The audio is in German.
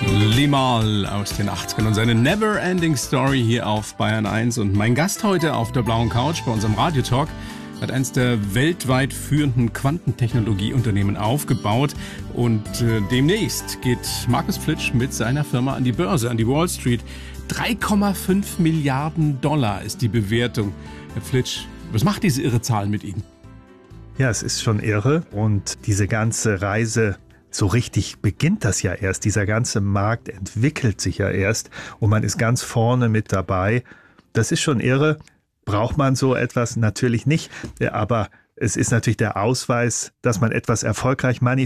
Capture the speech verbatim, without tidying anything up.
Limahl aus den achtzigern und seine Never-Ending Story hier auf Bayern eins. Und mein Gast heute auf der blauen Couch bei unserem Radiotalk hat eines der weltweit führenden Quantentechnologieunternehmen aufgebaut. Und äh, demnächst geht Markus Flitsch mit seiner Firma an die Börse, an die Wall Street. drei Komma fünf Milliarden Dollar ist die Bewertung. Herr Flitsch, was macht diese irre Zahl mit Ihnen? Ja, es ist schon irre. Und diese ganze Reise, so richtig beginnt das ja erst. Dieser ganze Markt entwickelt sich ja erst und man ist ganz vorne mit dabei. Das ist schon irre. Braucht man so etwas? Natürlich nicht. Aber es ist natürlich der Ausweis, dass man etwas erfolgreich manifestiert.